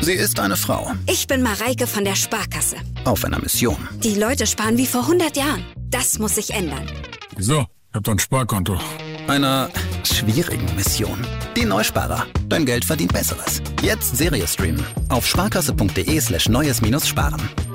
Sie ist eine Frau. Ich bin Mareike von der Sparkasse. Auf einer Mission. Die Leute sparen wie vor 100 Jahren. Das muss sich ändern. Wieso? Ich hab doch ein Sparkonto. Einer schwierigen Mission. Die Neusparer. Dein Geld verdient Besseres. Jetzt Serie streamen. Auf sparkasse.de/neues-sparen.